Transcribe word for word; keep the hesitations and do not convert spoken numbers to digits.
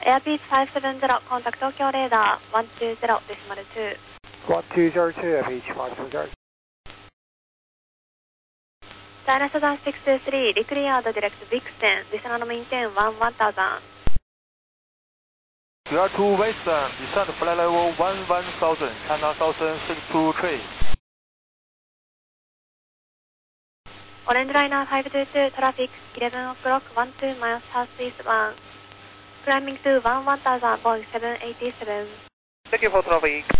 Airbus five seven zero, contact Tokyo radar one two zero decimal two. one two zero two, Airbus five seven zero. China Southern six two three, declared direct Vixen, descend and maintain one one thousand. Gear two Western, descend flight level one one thousand, China Southern six two three. Orange Liner five two two, traffic eleven o'clock, one two miles southeast one. Climbing to one one thousand, Boeing seven eighty-seven. Thank you for traffic.